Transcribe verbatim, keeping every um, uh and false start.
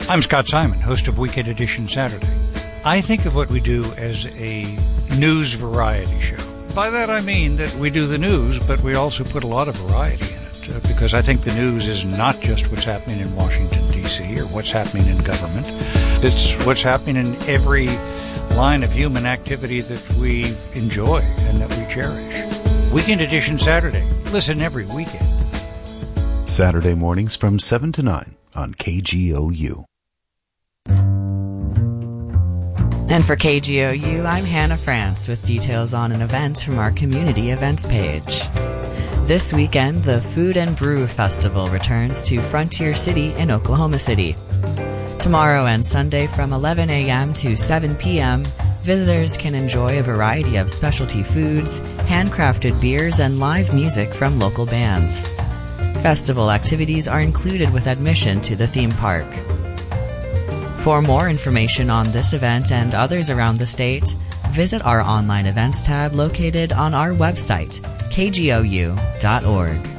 I'm Scott Simon, host of Weekend Edition Saturday. I think of what we do as a news variety show. By that I mean that we do the news, but we also put a lot of variety in it, uh, because I think the news is not just what's happening in Washington, D C, or what's happening in government. It's what's happening in every line of human activity that we enjoy and that we cherish. Weekend Edition Saturday. Listen every weekend. Saturday mornings from seven to nine on K G O U. And for K G O U, I'm Hannah France with details on an event from our community events page. This weekend, the Food and Brew Festival returns to Frontier City in Oklahoma City. Tomorrow and Sunday from eleven a.m. to seven p.m., visitors can enjoy a variety of specialty foods, handcrafted beers, and live music from local bands. Festival activities are included with admission to the theme park. For more information on this event and others around the state, visit our online events tab located on our website, k g o u dot org.